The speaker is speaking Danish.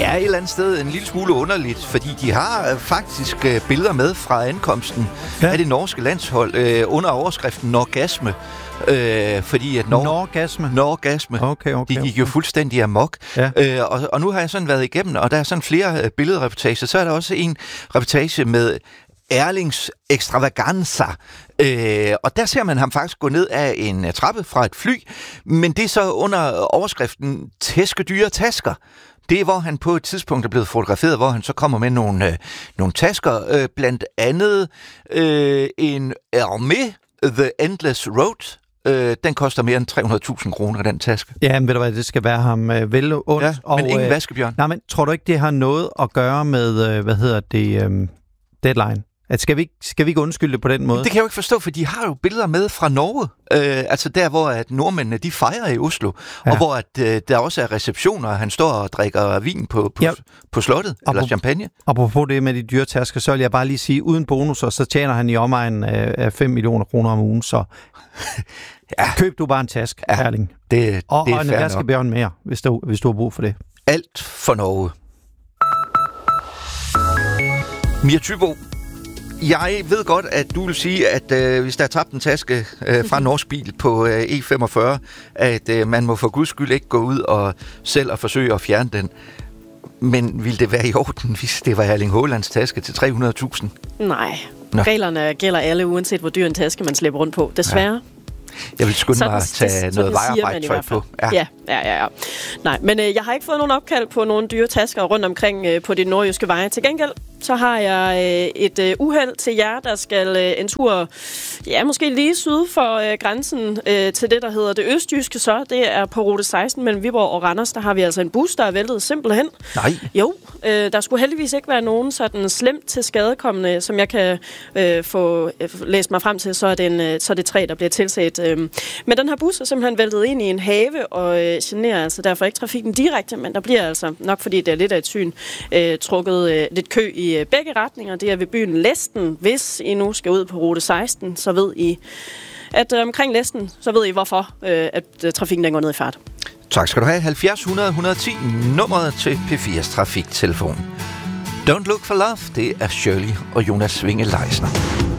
Det er et eller andet sted en lille smule underligt, fordi de har faktisk billeder med fra ankomsten af det norske landshold under overskriften Norgasme. Fordi at Norgasme. Okay. De gik jo fuldstændig amok. Ja. Og nu har jeg sådan været igennem, og der er sådan flere billedreportager. Så er der også en reportage med Erlings Extravaganza. Og der ser man ham faktisk gå ned af en trappe fra et fly, men det er så under overskriften Tæskedyre tasker. Det er, hvor han på et tidspunkt er blevet fotograferet, hvor han så kommer med nogle tasker, blandt andet en Hermès The Endless Road. Den koster mere end 300.000 kroner, den taske. Ja, men ved du hvad, det skal være ham vel ondt. Ja, men ingen vaskebjørn. Nej, men tror du ikke, det har noget at gøre med, deadline? At skal vi ikke undskylde det på den måde? Det kan jeg jo ikke forstå, for de har jo billeder med fra Norge. Altså der, hvor at nordmændene, de fejrer i Oslo. Ja. Og hvor at, der også er receptioner, og han står og drikker vin på slottet, eller champagne. Apropos det med de dyre tasker, så vil jeg bare lige sige, uden bonusser, så tjener han i omegnen af 5 millioner kroner om ugen, så køb du bare en task, Erling. Det er og en vaskebjørn mere, hvis du har brug for det. Alt for Norge. Mia Thybo, jeg ved godt, at du vil sige, at hvis der er tabt en taske fra en norsk bil på E45, at man må for guds skyld ikke gå ud og selv og forsøge at fjerne den. Men ville det være i orden, hvis det var Erling Haalands taske til 300.000? Nej. Reglerne gælder alle, uanset hvor dyr en taske man slipper rundt på. Desværre. Ja. Jeg vil skynde mig at tage noget vejarbejde på. Ja. Nej, men jeg har ikke fået nogen opkald på nogle dyre tasker rundt omkring på de nordjyske veje. Til gengæld så har jeg et uheld til jer, der skal en tur, måske lige syd for grænsen til det, der hedder det østjyske så. Det er på rute 16 mellem Viborg og Randers. Der har vi altså en bus, der er væltet simpelthen. Nej. Jo, der skulle heldigvis ikke være nogen sådan slemt til skadekommende, som jeg kan få læst mig frem til, så er det 3, der bliver tilset. Men den her bus er simpelthen væltet ind i en have og generer altså derfor ikke trafikken direkte, men der bliver altså, nok fordi det er lidt af et syn, trukket lidt kø i begge retninger. Det er ved byen Læsten. Hvis I nu skal ud på rute 16, så ved I, at omkring Læsten, så ved I hvorfor, at trafikken den går ned i fart. Tak skal du have. 70 100 110, nummeret til P4's trafiktelefon. Don't Look for Love, det er Shirley og Jonas Winge Leisner.